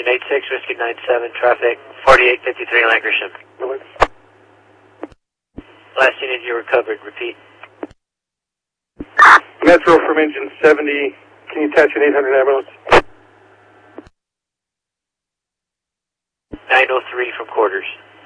86, Whiskey 97, traffic 4853 Lankershim. Last unit you recovered, repeat. Metro from engine 70, can you attach an 800 ambulance? 903 from quarters.